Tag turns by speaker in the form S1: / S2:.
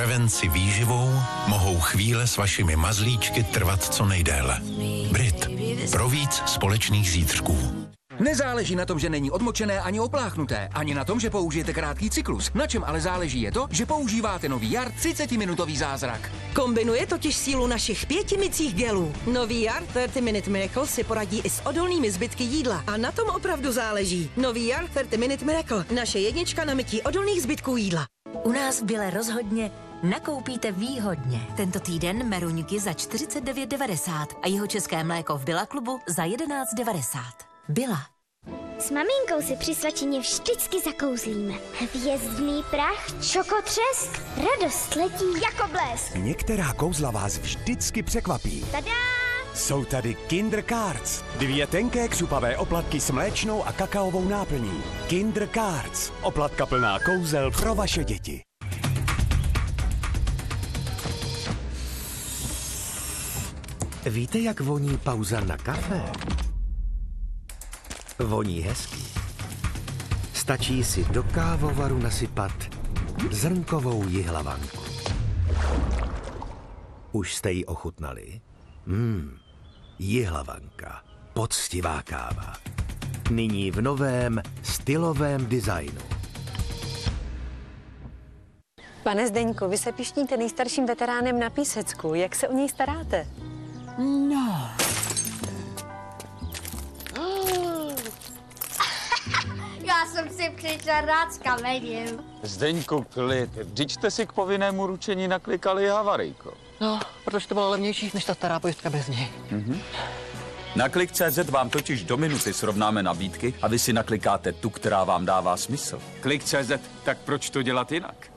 S1: Prevenci výživou mohou chvíle s vašimi mazlíčky trvat co nejdéle. Brit. Pro víc společných zítřků.
S2: Nezáleží na tom, že není odmočené ani opláchnuté, ani na tom, že použijete krátký cyklus. Na čem ale záleží je to, že používáte nový Jar 30-minutový zázrak.
S3: Kombinuje totiž sílu našich 5 mycích gelů. Nový Jar 30 Minute Miracle si poradí i s odolnými zbytky jídla. A na tom opravdu záleží. Nový Jar 30 Minute Miracle. Naše jednička na mytí odolných zbytků jídla.
S4: U nás v Bile rozhodně nakoupíte výhodně. Tento týden meruňky za 49,90 a jeho české mléko v Billa klubu za 11,90. Billa.
S5: S maminkou si při svačině vždycky zakouzlíme. Hvězdný prach, čokotřesk, radost letí jako blesk.
S6: Některá kouzla vás vždycky překvapí.
S5: Tada!
S6: Jsou tady Kinder Cards. 2 tenké křupavé oplatky s mléčnou a kakaovou náplní. Kinder Cards. Oplatka plná kouzel pro vaše děti.
S7: Víte, jak voní pauza na kafe? Voní hezky. Stačí si do kávovaru nasypat zrnkovou jihlavanku. Už jste ji ochutnali? Jihlavanka. Poctivá káva. Nyní v novém stylovém designu.
S8: Pane Zdeňku, vy se pišníte nejstarším veteránem na Písecku. Jak se o něj staráte?
S3: No.
S5: Já jsem si přišla rád s kamením.
S9: Zdeňku, klid. Vždyť jste si k povinnému ručení naklikali havarijko.
S10: No, protože to bylo levnější než ta stará pojistka bez něj.
S9: Na Klik.cz vám totiž do minuty srovnáme nabídky a vy si naklikáte tu, která vám dává smysl. Klik.cz, tak proč to dělat jinak?